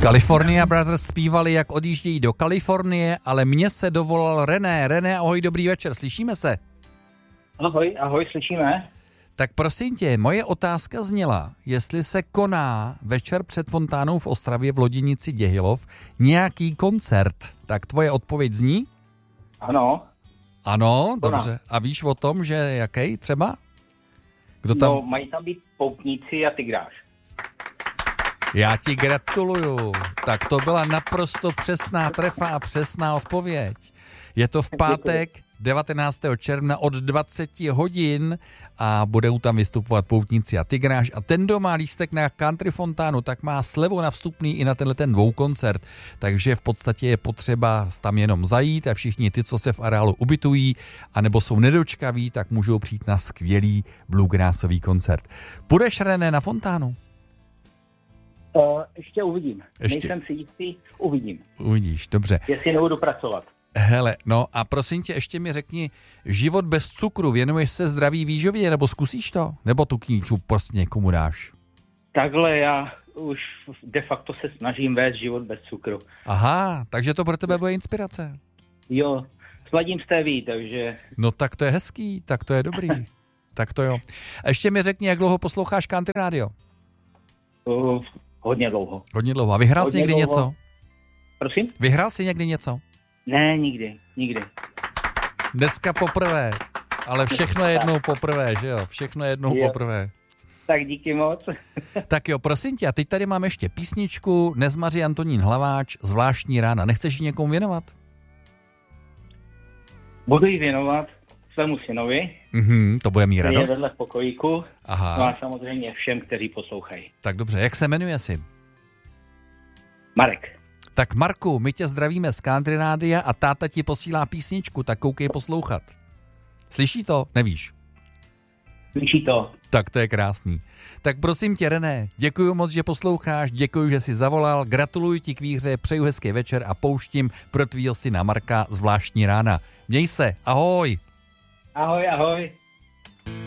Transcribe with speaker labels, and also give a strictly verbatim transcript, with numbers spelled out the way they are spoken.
Speaker 1: California Brothers zpívali, jak odjíždějí do Kalifornie, ale mně se dovolal René. René, ahoj, dobrý večer, slyšíme se?
Speaker 2: Ahoj, ahoj, slyšíme.
Speaker 1: Tak prosím tě, moje otázka zněla, jestli se koná večer před fontánou v Ostravě v Loděnici Děhilov nějaký koncert. Tak tvoje odpověď zní?
Speaker 2: Ano.
Speaker 1: Ano,
Speaker 2: koná.
Speaker 1: Dobře. A víš o tom, že jaký třeba? Kdo tam?
Speaker 2: No, mají tam být Poutníci a Tygráš.
Speaker 1: Já ti gratuluju. Tak to byla naprosto přesná trefa a přesná odpověď. Je to v pátek devatenáctého června od dvacet hodin a budou tam vystupovat Poutníci a Tygráš. A ten, kdo má lístek na country fontánu, tak má slevu na vstupný i na tenhle ten dvoukoncert. Takže v podstatě je potřeba tam jenom zajít a všichni ty, co se v areálu ubytují, anebo jsou nedočkaví, tak můžou přijít na skvělý bluegrassový koncert. Půjdeš, René, na fontánu?
Speaker 2: Uh, ještě uvidím.
Speaker 1: Ještě.
Speaker 2: Nejsem si jistý, uvidím.
Speaker 1: Uvidíš, dobře.
Speaker 2: Jestli nebudu pracovat.
Speaker 1: Hele, no a prosím tě, ještě mi řekni, život bez cukru, věnuješ se zdraví výživě, nebo zkusíš to? Nebo tu knížku prostě někomu dáš?
Speaker 2: Takhle já už de facto se snažím vést život bez cukru.
Speaker 1: Aha, takže to pro tebe bude inspirace.
Speaker 2: Jo, sladím stéví, takže...
Speaker 1: No tak to je hezký, tak to je dobrý. Tak to jo. A ještě mi řekni, jak dlouho posloucháš Country Radio?
Speaker 2: Uh, hodně dlouho.
Speaker 1: Hodně dlouho. A vyhrál
Speaker 2: Hodně
Speaker 1: jsi někdy
Speaker 2: dlouho.
Speaker 1: něco?
Speaker 2: Prosím?
Speaker 1: Vyhrál jsi někdy něco?
Speaker 2: Ne, nikdy, nikdy.
Speaker 1: Dneska poprvé. Ale všechno je jednou poprvé, že jo? Všechno je jednou
Speaker 2: Jo.
Speaker 1: poprvé.
Speaker 2: Tak díky moc.
Speaker 1: Tak jo, prosím tě, a teď tady mám ještě písničku Nezmaři Antonín Hlaváč, Zvláštní rána. Nechceš ji někomu věnovat?
Speaker 2: Budu ji věnovat svému synovi,
Speaker 1: Mhm, to bude mít
Speaker 2: který je
Speaker 1: radost.
Speaker 2: vedle v pokojíku.
Speaker 1: Aha.
Speaker 2: No a samozřejmě všem, kteří poslouchají.
Speaker 1: Tak dobře, jak se jmenuje syn?
Speaker 2: Marek.
Speaker 1: Tak Marku, my tě zdravíme z Country Rádia a táta ti posílá písničku, tak koukej poslouchat. Slyší to? Nevíš?
Speaker 2: Slyší to.
Speaker 1: Tak to je krásný. Tak prosím tě, René, děkuji moc, že posloucháš, děkuji, že jsi zavolal, gratuluji ti k výhře, přeju hezký večer a pouštím pro tvýho syna Marka Zvláštní rána. Měj se, ahoj.
Speaker 2: Ahoj, ahoj.